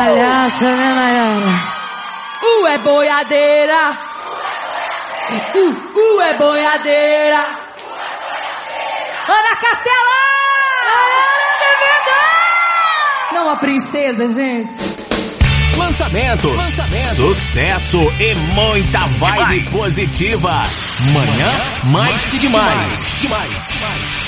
palhaça, né, Maiara? É boiadeira. É boiadeira. Ana Castela! Não, a princesa, gente. Lançamentos, sucesso e muita vibe positiva. Manhã mais que demais.